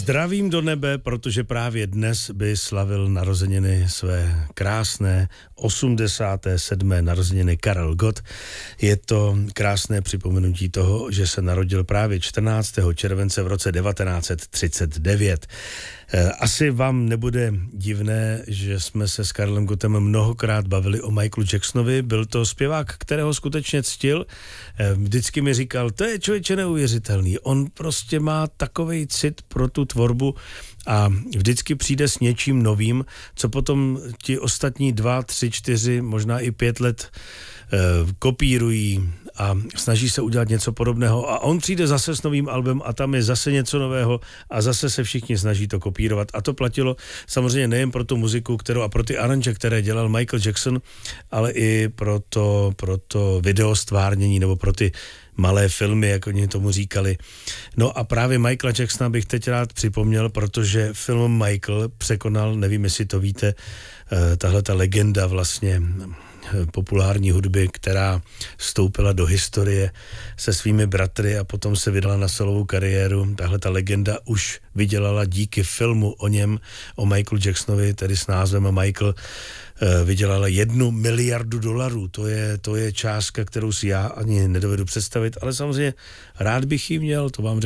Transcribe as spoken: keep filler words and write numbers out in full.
Zdravím do nebe, protože právě dnes by slavil narozeniny své krásné osmdesáté sedmé narozeniny Karel Gott. Je to krásné připomenutí toho, že se narodil právě čtrnáctého července v roce devatenáct set třicet devět. Asi vám nebude divné, že jsme se s Karlem Gottem mnohokrát bavili o Michaelu Jacksonovi. Byl to zpěvák, kterého skutečně ctil. Vždycky mi říkal, to je člověče neuvěřitelný. On prostě má takovej cit pro tu tvorbu a vždycky přijde s něčím novým, co potom ti ostatní dva, tři, čtyři, možná i pět let eh, kopírují a snaží se udělat něco podobného a on přijde zase s novým albem a tam je zase něco nového a zase se všichni snaží to kopírovat. A to platilo samozřejmě nejen pro tu muziku, kterou a pro ty aranže, které dělal Michael Jackson, ale i pro to, pro to videostvárnění nebo pro ty malé filmy, jak oni tomu říkali. No a právě Michaela Jacksona bych teď rád připomněl, protože film Michael překonal, nevím, jestli to víte, tahle ta legenda vlastně populární hudby, která vstoupila do historie se svými bratry a potom se vydala na solovou kariéru. Tahle ta legenda už vydělala díky filmu o něm, o Michaelu Jacksonovi, tedy s názvem Michael, vydělala jednu miliardu dolarů. To je, to je částka, kterou si já ani nedovedu představit, ale samozřejmě rád bych ji měl, to vám